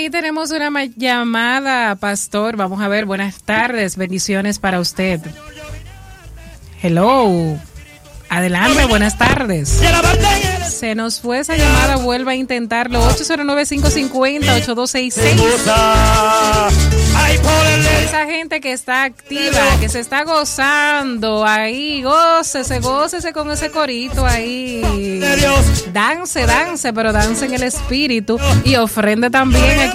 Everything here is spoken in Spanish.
ahí tenemos una llamada, pastor. Vamos a ver, buenas tardes, bendiciones para usted. Hello. Adelante, buenas tardes. Se nos fue esa llamada, vuelva a intentarlo. 809-550-8266. Esa gente que está activa, que se está gozando ahí, gócese con ese corito ahí. Dance, pero dance en el espíritu y ofrende también aquí.